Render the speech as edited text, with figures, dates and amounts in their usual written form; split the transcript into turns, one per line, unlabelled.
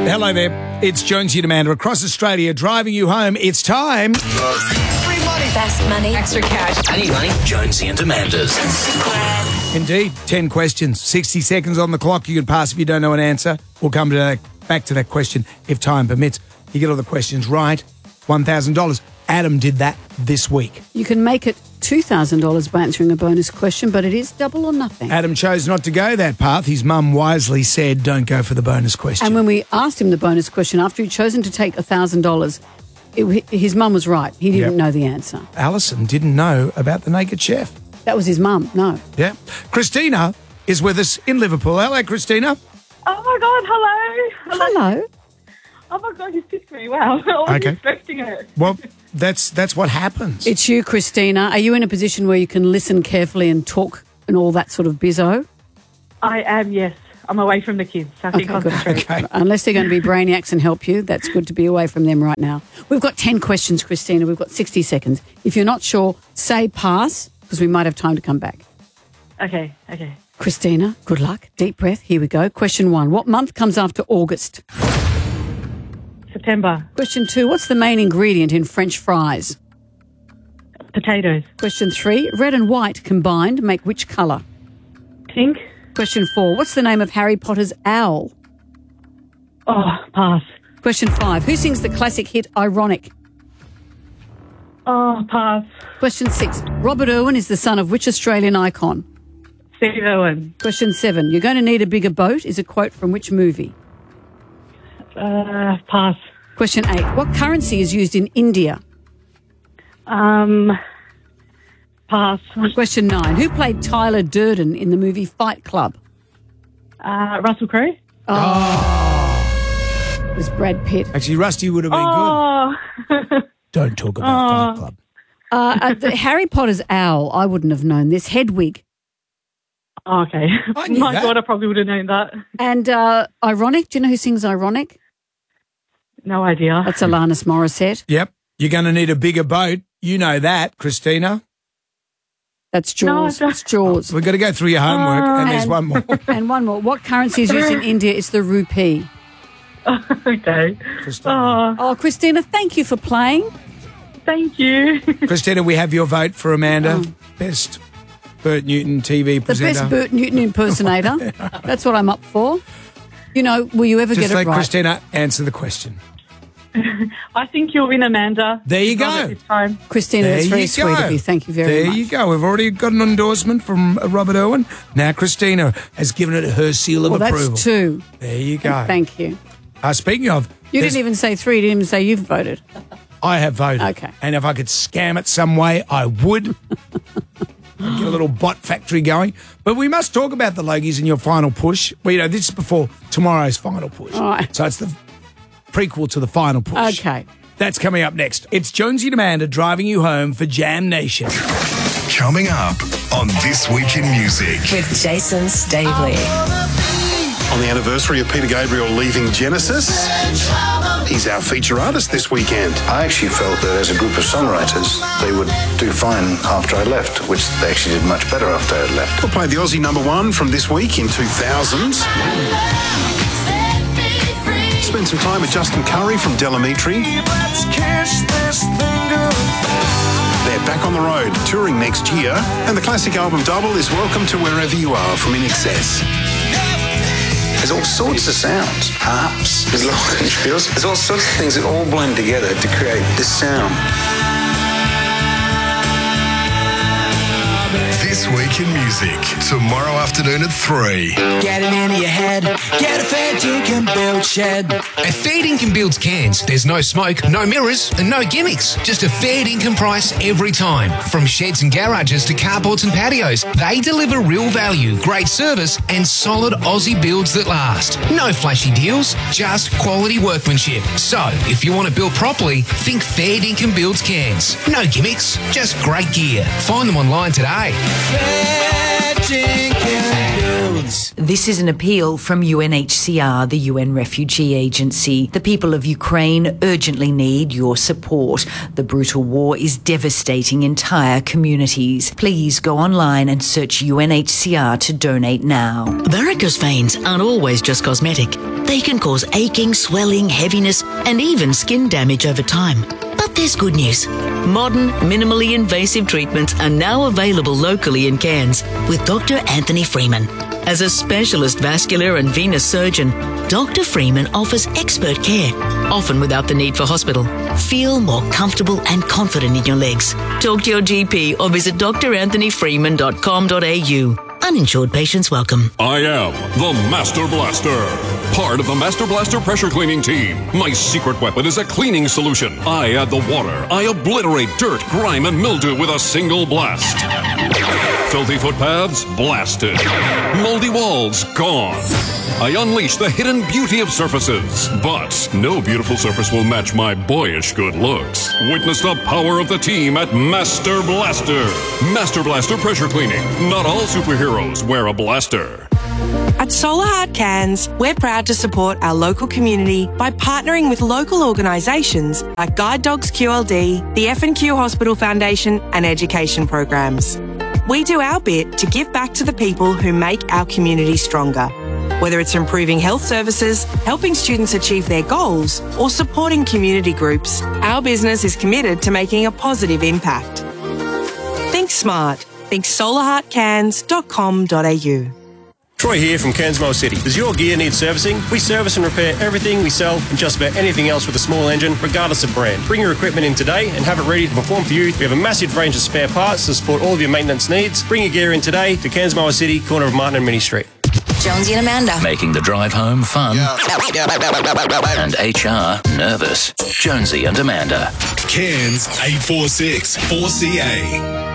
Hello there. It's Jonesy and Amanda across Australia driving you home. It's time.
Free money. Fast money. Extra cash.
I need money. Jonesy and Amanda's.
Indeed, 10 questions, 60 seconds on the clock. You can pass if you don't know an answer. We'll come back to that question if time permits. You get all the questions right, $1,000. Adam did that this week.
You can make it $2,000 by answering a bonus question, but it is double or nothing.
Adam chose not to go that path. His mum wisely said, don't go for the bonus question.
And when we asked him the bonus question, after he'd chosen to take $1,000, his mum was right. He didn't know the answer.
Alison didn't know about the Naked Chef.
That was his mum, no.
Yeah. Christina is with us in Liverpool. Hello, Christina.
Oh, my God, hello.
Hello.
Oh, my God, you picked me. Wow. I wasn't expecting it.
Well, that's what happens.
It's you, Christina. Are you in a position where you can listen carefully and talk and all that sort of bizzo?
I am, yes. I'm away from the kids, so I can concentrate.
Okay.
Unless they're going to be brainiacs and help you, that's good to be away from them right now. We've got 10 questions, Christina. We've got 60 seconds. If you're not sure, say pass, because we might have time to come back.
Okay.
Christina, good luck. Deep breath. Here we go. Question 1. What month comes after August?
September.
Question 2. What's the main ingredient in French fries?
Potatoes.
Question 3. Red and white combined make which colour?
Pink.
Question 4. What's the name of Harry Potter's owl?
Oh, pass.
Question 5. Who sings the classic hit Ironic?
Oh, pass.
Question 6. Robert Irwin is the son of which Australian icon?
Steve Irwin.
Question 7. You're going to need a bigger boat is a quote from which movie?
Pass.
Question 8. What currency is used in India?
Pass.
Question 9. Who played Tyler Durden in the movie Fight Club?
Russell Crowe.
It was Brad Pitt.
Actually, Rusty would have been good.
Oh.
Don't talk about Fight Club.
The Harry Potter's owl, I wouldn't have known this. Hedwig.
Oh, okay.
I knew
My
that.
daughter probably would have known that.
And Ironic. Do you know who sings Ironic?
No idea.
That's Alanis Morissette.
Yep. You're going to need a bigger boat. You know that, Christina.
That's Jaws.
No,
It's Jaws.
We've got to go through your homework, and there's one more.
And one more. What currency is used in India? It's the rupee.
Okay.
Christina.
Oh, Christina, thank you for playing.
Thank you.
Christina, we have your vote for Amanda. Best Bert Newton TV
The
presenter.
best Bert Newton impersonator. That's what I'm up for. You know, will you ever
Just
get
let
it right?
Christina answer the question.
I think you'll win, Amanda.
There you
Got
go.
it this time.
Christina,
There
that's very
you
sweet
go.
of you. Thank you very
There
much.
you go. We've already got an endorsement from Robert Irwin. Now Christina has given it her seal of
Well,
approval.
that's 2.
There you go.
Thank you.
Speaking of,
You
there's-
didn't even say 3. You didn't even say you've voted.
I have voted.
Okay.
And if I could scam it some way, I would. Get a little bot factory going. But we must talk about the Logies in your final push. Well, you know, this is before tomorrow's final push.
All right.
So it's the prequel to the final push.
Okay.
That's coming up next. It's Jonesy and Amanda driving you home for Jam Nation.
Coming up on This Week in Music.
With Jason Stavely.
On the anniversary of Peter Gabriel leaving Genesis, he's our feature artist this weekend.
I actually felt that as a group of songwriters, they would do fine after I left, which they actually did much better after I had left.
We'll play the Aussie #1 from this week in 2000. Spend some time with Justin Curry from Delamitri. They're back on the road, touring next year, and the classic album Double is Welcome to Wherever You Are from In Excess.
There's all sorts of sounds, harps, there's controls, there's all sorts of things that all blend together to create this sound.
This Week in Music. Tomorrow afternoon at 3.
Get it into your head. Get a fair dinkum build shed.
At Fair Dinkum Builds Cairns, there's no smoke, no mirrors, and no gimmicks. Just a fair dinkum price every time. From sheds and garages to carports and patios, they deliver real value, great service, and solid Aussie builds that last. No flashy deals, just quality workmanship. So, if you want to build properly, think Fair Dinkum Builds Cairns. No gimmicks, just great gear. Find them online today.
Fair dinkum build news.
This is an appeal from UNHCR, the UN Refugee Agency. The people of Ukraine urgently need your support. The brutal war is devastating entire communities. Please go online and search UNHCR to donate now.
Varicose veins aren't always just cosmetic. They can cause aching, swelling, heaviness, and even skin damage over time. But there's good news. Modern, minimally invasive treatments are now available locally in Cairns with Dr. Anthony Freeman. As a specialist vascular and venous surgeon, Dr. Freeman offers expert care, often without the need for hospital. Feel more comfortable and confident in your legs. Talk to your GP or visit drAnthonyFreeman.com.au. Uninsured patients welcome.
I am the Master Blaster, part of the Master Blaster pressure cleaning team. My secret weapon is a cleaning solution. I add the water. I obliterate dirt, grime, and mildew with a single blast. Filthy footpaths blasted. Moldy walls gone. I unleash the hidden beauty of surfaces. But no beautiful surface will match my boyish good looks. Witness the power of the team at Master Blaster. Master Blaster pressure cleaning. Not all superheroes wear a blaster.
At Solar Heart Cairns, we're proud to support our local community by partnering with local organisations like Guide Dogs QLD, the F&Q Hospital Foundation and education programs. We do our bit to give back to the people who make our community stronger. Whether it's improving health services, helping students achieve their goals, or supporting community groups, our business is committed to making a positive impact. Think smart. Think solarheartcairns.com.au.
Troy here from Cairns Motor City. Does your gear need servicing? We service and repair everything we sell and just about anything else with a small engine, regardless of brand. Bring your equipment in today and have it ready to perform for you. We have a massive range of spare parts to support all of your maintenance needs. Bring your gear in today to Cairns Motor City, corner of Martin and Minnie Street.
Jonesy and Amanda.
Making the drive home fun and HR nervous. Jonesy and Amanda.
Cairns 846 4CA.